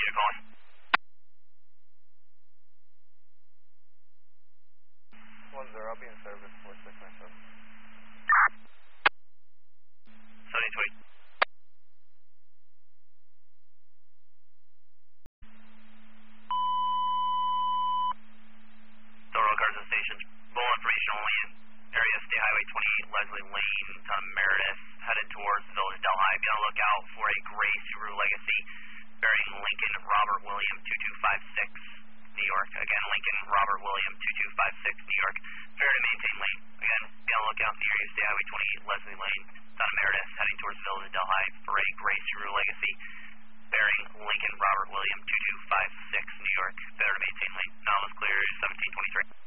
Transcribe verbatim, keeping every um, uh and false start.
you're calling. One zero, I'll be in service four six nine seven. seventy twenty. Total cars and stations. Full information only in area State Highway twenty-eight, Leslie Lane, to Meredith, headed towards the Village of Delhi. Be on the lookout for a gray Subaru Legacy bearing Lincoln Robert William two two five six, New York. Again, Lincoln Robert William two two five six, New York. Fair to maintain lane. Again, be on the lookout in the area State Highway twenty-eight, Leslie Lane, to Meredith, heading towards the Village of Delhi for a gray Subaru Legacy bearing Lincoln Robert William two two five six, New York. Fair to maintain lane. Now let's clear seventeen twenty-three.